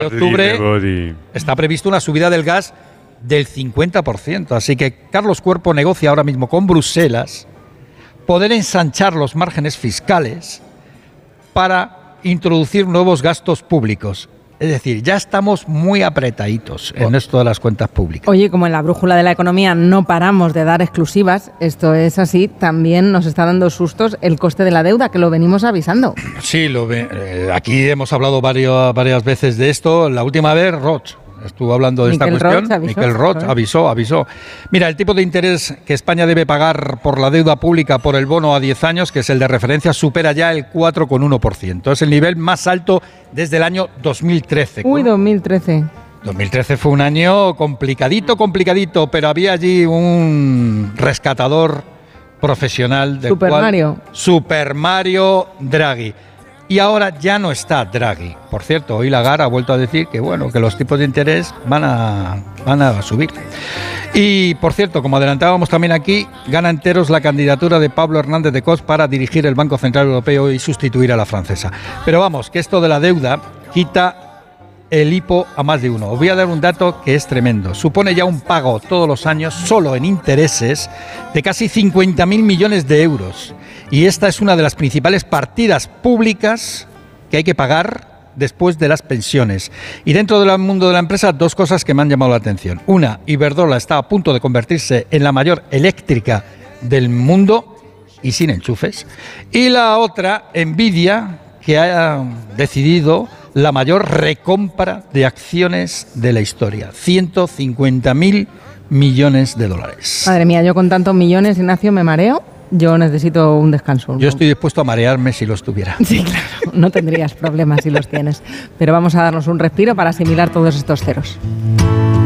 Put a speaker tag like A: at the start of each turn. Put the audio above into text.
A: de octubre está previsto una subida del gas del 50%. Así que Carlos Cuerpo negocia ahora mismo con Bruselas poder ensanchar los márgenes fiscales para introducir nuevos gastos públicos. Es decir, ya estamos muy apretaditos en esto de las cuentas públicas.
B: Oye, como en la brújula de la economía no paramos de dar exclusivas, esto es así, también nos está dando sustos el coste de la deuda, que lo venimos avisando.
A: Sí, aquí hemos hablado varias veces de esto. La última vez, Roch estuvo hablando de esta cuestión. Miquel Roch avisó. Mira, el tipo de interés que España debe pagar por la deuda pública por el bono a 10 años, que es el de referencia, supera ya el 4,1%. Es el nivel más alto desde el año 2013.
B: Uy, 2013.
A: 2013 fue un año complicadito, pero había allí un rescatador profesional del Super Mario Draghi. Y ahora ya no está Draghi. Por cierto, hoy Lagarde ha vuelto a decir que los tipos de interés van a subir. Y, por cierto, como adelantábamos también aquí, gana enteros la candidatura de Pablo Hernández de Cos para dirigir el Banco Central Europeo y sustituir a la francesa. Pero vamos, que esto de la deuda quita el hipo a más de uno. Os voy a dar un dato que es tremendo. Supone ya un pago todos los años, solo en intereses, de casi 50.000 millones de euros. Y esta es una de las principales partidas públicas que hay que pagar después de las pensiones. Y dentro del mundo de la empresa, dos cosas que me han llamado la atención. Una, Iberdrola está a punto de convertirse en la mayor eléctrica del mundo y sin enchufes. Y la otra, Nvidia, que ha decidido la mayor recompra de acciones de la historia. 150.000 millones de dólares.
B: Madre mía, yo con tantos millones, Ignacio, me mareo. Yo necesito un descanso.
A: Yo estoy dispuesto a marearme si los tuviera.
B: Sí, claro, no tendrías problemas si los tienes. Pero vamos a darnos un respiro para asimilar todos estos ceros.